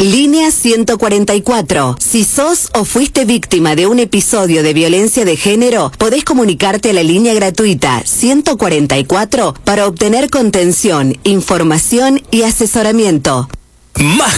Línea 144. Si sos o fuiste víctima de un episodio de violencia de género, podés comunicarte a la línea gratuita 144 para obtener contención, información y asesoramiento. Más